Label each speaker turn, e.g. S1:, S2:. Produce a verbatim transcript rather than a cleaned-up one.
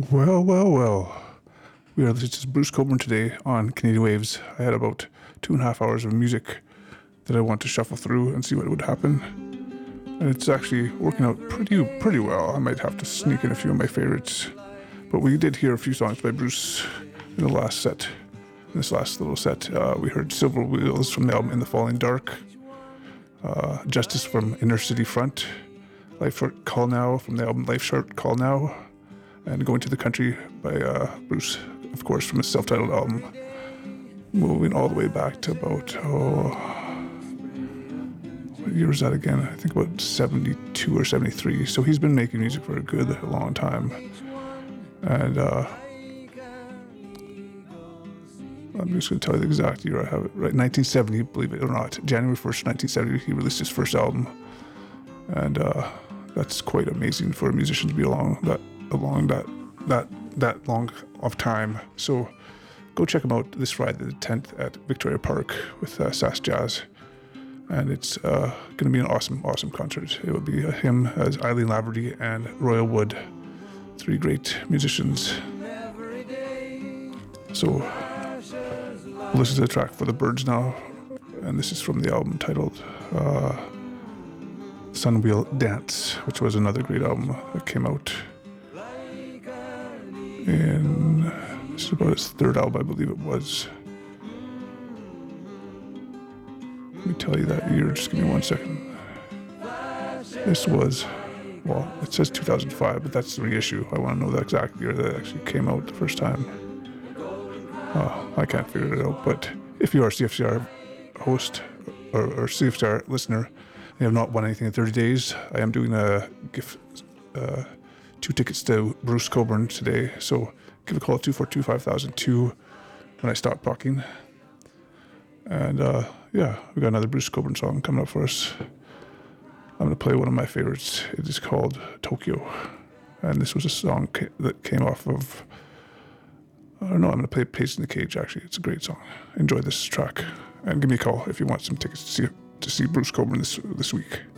S1: Well, well, well. We are listening to Bruce Cockburn today on Canadian Waves. I had about two and a half hours of music that I want to shuffle through and see what would happen. And it's actually working out pretty pretty well. I might have to sneak in a few of my favorites. But we did hear a few songs by Bruce in the last set. In this last little set, uh, we heard Silver Wheels from the album In the Falling Dark, uh, Justice from Inner City Front, Life Short Call Now from the album Life Short Call Now, and Going to the Country by uh, Bruce, of course, from his self-titled album, moving all the way back to about, oh, what year was that again? I think about seventy-two or seventy-three. So he's been making music for a good long time. And uh, I'm just going to tell you the exact year I have it right. nineteen seventy, believe it or not. January first, nineteen seventy, he released his first album. And uh, that's quite amazing for a musician to be along that along that that that long of time. So go check him out this Friday the tenth at Victoria Park with uh, Sass Jazz. And it's uh, going to be an awesome, awesome concert. It will be uh, him as Eileen Laverty and Royal Wood, three great musicians. So we'll listen to the track For the Birds now. And this is from the album titled uh, Sun Wheel Dance, which was another great album that came out in, this is about his third album, I believe it was. Let me tell you that year, just give me one second. This was, well, it says two thousand five, but that's the reissue. I want to know the exact year that it actually came out the first time. Oh, I can't figure it out, but if you are a C F C R host or, or C F C R listener, I have not won anything in thirty days. I am doing a gift, uh, two tickets to Bruce Cockburn today. So give a call at two four two, five thousand two when I stop talking. And uh, yeah, we got another Bruce Cockburn song coming up for us. I'm going to play one of my favorites. It is called Tokyo. And this was a song ca- that came off of, I don't know, I'm going to play Pace in the Cage, actually. It's a great song. Enjoy this track. And give me a call if you want some tickets to see to see Bruce Cockburn this this week.